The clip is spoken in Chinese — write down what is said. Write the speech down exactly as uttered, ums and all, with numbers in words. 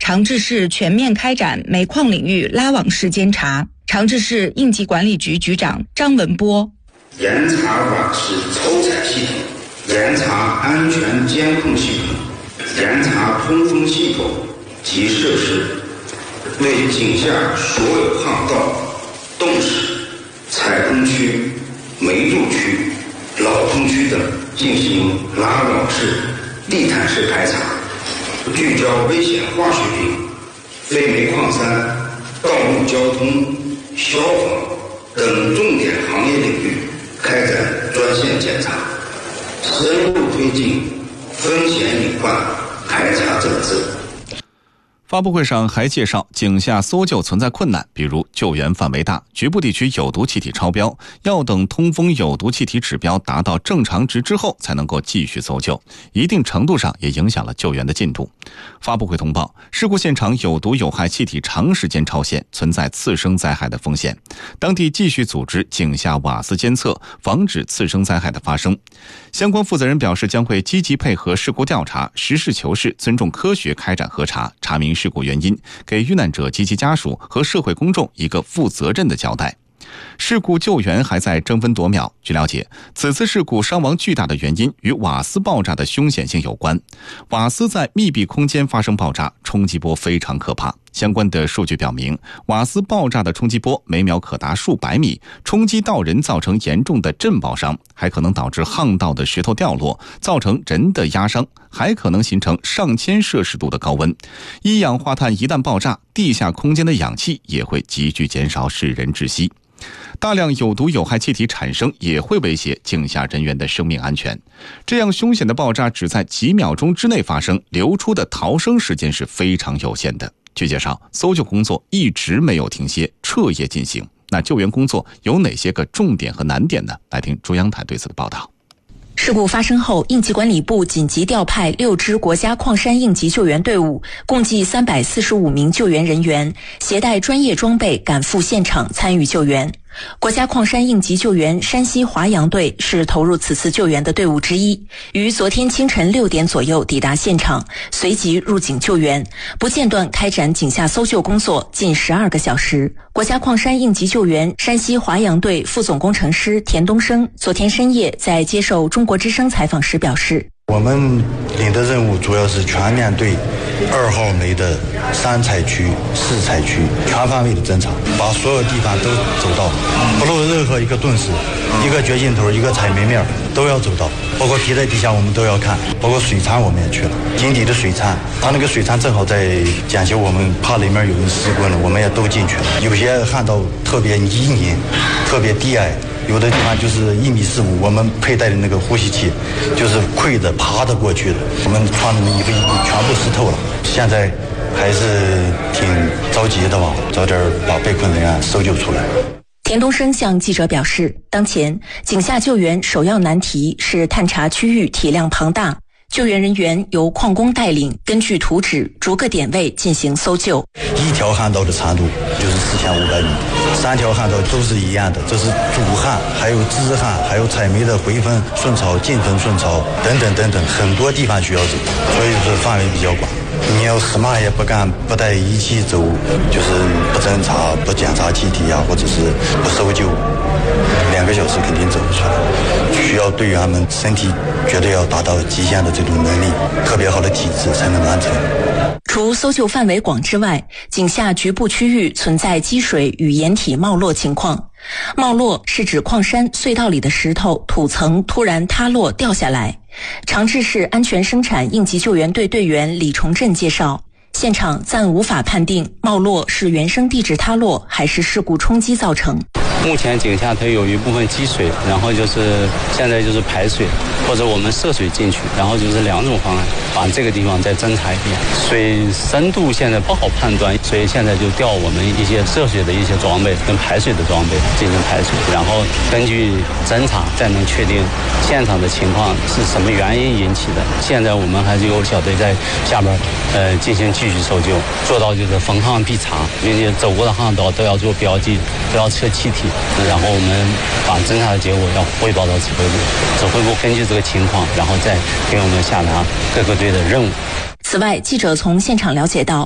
长治市全面开展煤矿领域拉网式监察。长治市应急管理局局长张文波： 严查瓦式抽采系统，严查安全监控系统，严查通风系统及设施，对井下所有巷道、洞室、采坑区、煤柱区、老坑区等进行拉网式、地毯式排查，聚焦危险化学品、非煤矿山、道路交通、消防等重点行业领域开展专项检查，深入推进风险隐患排查整治。 发布会上还介绍，井下搜救存在困难，比如救援范围大，局部地区有毒气体超标，要等通风有毒气体指标达到正常值之后才能够继续搜救，一定程度上也影响了救援的进度。发布会通报，事故现场有毒有害气体长时间超限，存在次生灾害的风险，当地继续组织井下瓦斯监测，防止次生灾害的发生。相关负责人表示，将会积极配合事故调查，实事求是，尊重科学开展核查，查明事故原因，给遇难者及其家属和社会公众一个负责任的交代。事故救援还在争分夺秒。据了解，此次事故伤亡巨大的原因与瓦斯爆炸的凶险性有关。瓦斯在密闭空间发生爆炸，冲击波非常可怕。相关的数据表明，瓦斯爆炸的冲击波每秒可达数百米，冲击到人造成严重的震爆伤，还可能导致巷道的石头掉落，造成人的压伤，还可能形成上千摄氏度的高温。一氧化碳一旦爆炸，地下空间的氧气也会急剧减少，使人窒息。大量有毒有害气体产生，也会威胁井下人员的生命安全。这样凶险的爆炸只在几秒钟之内发生，流出的逃生时间是非常有限的。据介绍，搜救工作一直没有停歇，彻夜进行。那救援工作有哪些个重点和难点呢？来听中央台对此的报道。 事故发生后，应急管理部紧急调派六支国家矿山应急救援队伍，共计三百四十五名救援人员，携带专业装备赶赴现场参与救援。国家矿山应急救援山西华阳队是投入此次救援的队伍之一，于昨天清晨六点左右抵达现场，随即入井救援，不间断开展井下搜救工作近十二个小时。国家矿山应急救援山西华阳队副总工程师田东升昨天深夜在接受中国之声采访时表示， 我们领的任务主要是全面对二号煤的三采区、四采区全范围的侦查，把所有地方都走到，不漏任何一个顿时、一个掘进头、一个采煤面都要走到，包括皮在地下我们都要看，包括水掺我们也去了，井底的水掺，它那个水掺正好在检修，我们怕里面有人失棍了，我们也都进去了。有些旱道特别泥泞、特别低矮，有的地方就是一米四五，我们佩戴的那个呼吸器就是跪着爬着过去的，我们穿的衣服全部湿透了。现在还是挺着急的吧，早点把被困人员搜救出来。 田东升向记者表示，当前井下救援首要难题是探查区域体量庞大，救援人员由矿工带领，根据图纸逐个点位进行搜救。 一条旱道的长度就是四千五百米，三条旱道都是一样的，这是主旱，还有支旱，还有采煤的回分顺潮、进分顺潮等等等等，很多地方需要走，所以说范围比较广。你要什么也不干，不带仪器走，就是不侦查、不检查气体啊，或者是不搜救，两个小时肯定走不出来。需要队员们身体绝对要达到极限的这种能力，特别好的体质才能完成。 除搜救范围广之外，井下局部区域存在积水与岩体冒落情况。冒落是指矿山隧道里的石头、土层突然塌落掉下来。长治市安全生产应急救援队队员李崇振介绍，现场暂无法判定冒落是原生地质塌落还是事故冲击造成。 目前井下它有一部分积水，然后就是现在就是排水，或者我们涉水进去，然后就是两种方案，把这个地方再侦查一遍。水深度现在不好判断，所以现在就调我们一些涉水的一些装备跟排水的装备进行排水，然后根据侦查再能确定现场的情况是什么原因引起的。现在我们还是有小队在下边呃进行继续搜救，做到就是逢항必查，并且走过的巷道都要做标记，都要测气体。然后我们把侦查的结果要汇报到指挥部，指挥部根据这个情况，然后再给我们下达各个队的任务。 此外，记者从现场了解到，